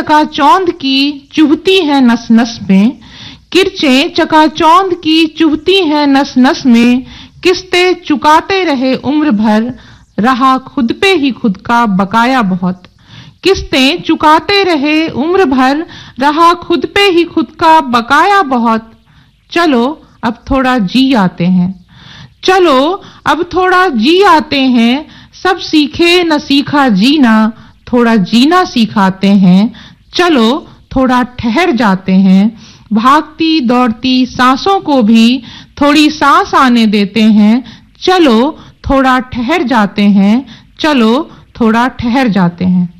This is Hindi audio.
चकाचौंध की चुभती हैं नस नस में, किरचें चकाचौंध की चुभती हैं नस नस में, किस्तें चुकाते रहे उम्र भर, रहा खुद पे ही खुद का बकाया बहुत। किस्तें चुकाते रहे उम्र भर, रहा खुद पे ही खुद का बकाया बहुत। चलो अब थोड़ा जी आते हैं, चलो अब थोड़ा जी आते हैं, सब सीखे न सीखा जीना, थोड़ा जीना सिखाते हैं। चलो थोड़ा ठहर जाते हैं, भागती दौड़ती सांसों को भी थोड़ी सांस आने देते हैं। चलो थोड़ा ठहर जाते हैं, चलो थोड़ा ठहर जाते हैं।